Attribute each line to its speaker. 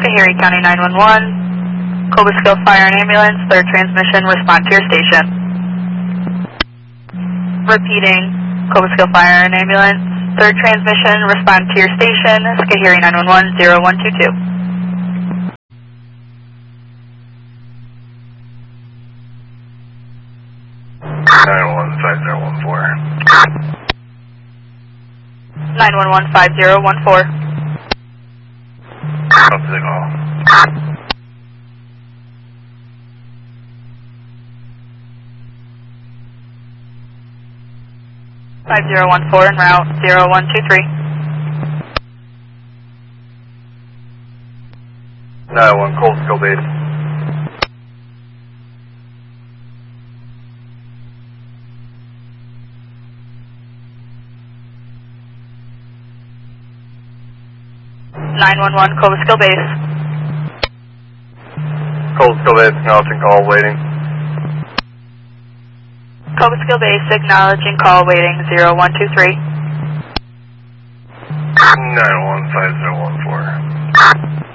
Speaker 1: Schoharie County 911, Cobleskill Fire and Ambulance, third transmission, respond to your station. Repeating, Cobleskill Fire and Ambulance, third transmission, respond to your station, Schoharie 911, 0122. Nine one one 5014. 5014 en route 0123.
Speaker 2: 911 Cobleskill base.
Speaker 1: Cobleskill base.
Speaker 2: Cobleskill base, acknowledging call, waiting.
Speaker 1: Cobleskill base, acknowledging call, waiting 0123.
Speaker 2: 91501.